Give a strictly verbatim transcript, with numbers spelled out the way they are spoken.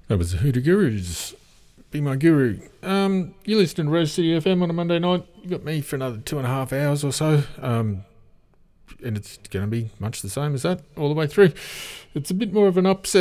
That was the Hoodoo Gurus. Be my guru. Um, you listen to Rose City F M on a Monday night. You got me for another two and a half hours or so. Um, and it's going to be much the same as that all the way through. It's a bit more of an upset